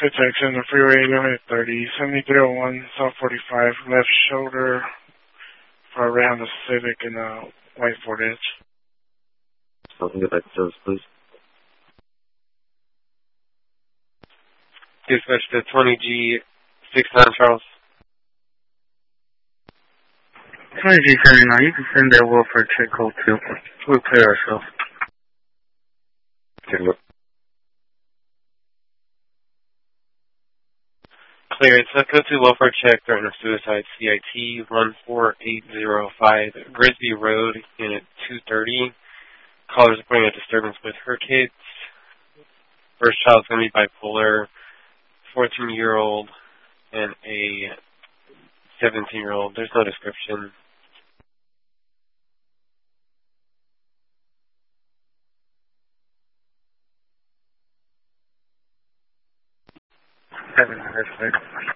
Detection, the freeway limit 30, 7301, South 45, left shoulder, far around the Civic and White Ford Edge. So I can get back to service, please. Dispatch to 20G 69 Charles. 20G79, you can send that welfare check code too. We'll clear ourselves. Okay, look. Clear. It's a code 2 welfare check, threat of suicide, CIT 14805, Grisby Road, unit 230. Callers reporting a disturbance with her kids. First child's going to be bipolar, 14-year-old, and a 17-year-old. There's no description. That's